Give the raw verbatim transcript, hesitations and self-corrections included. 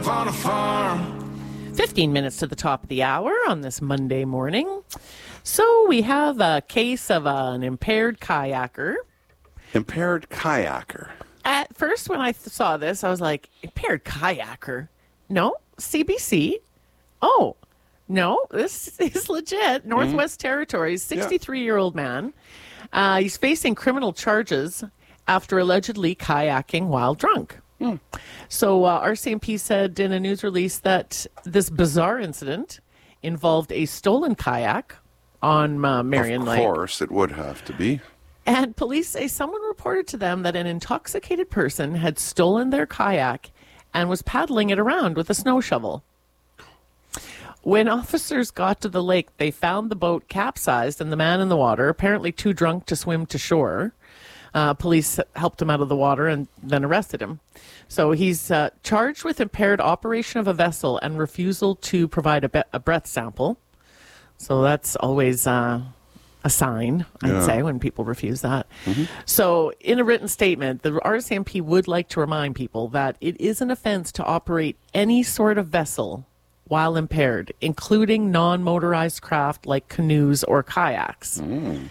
up on a farm. fifteen minutes to the top of the hour on this Monday morning. So we have a case of an impaired kayaker. Impaired kayaker. At first, when I th- saw this, I was like, impaired kayaker? No, C B C. Oh, no, this is legit. Northwest mm-hmm. Territories, sixty-three-year-old man. Uh, he's facing criminal charges after allegedly kayaking while drunk. Mm. So uh, R C M P said in a news release that this bizarre incident involved a stolen kayak on uh, Marion Lake. Of course, it would have to be. And police say someone reported to them that an intoxicated person had stolen their kayak and was paddling it around with a snow shovel. When officers got to the lake, they found the boat capsized and the man in the water, apparently too drunk to swim to shore. Uh, police helped him out of the water and then arrested him. So he's uh, charged with impaired operation of a vessel and refusal to provide a, be- a breath sample. So that's always uh, a sign, I'd yeah. say, when people refuse that. Mm-hmm. So in a written statement, the R C M P would like to remind people that it is an offense to operate any sort of vessel while impaired, including non-motorized craft like canoes or kayaks. Mm.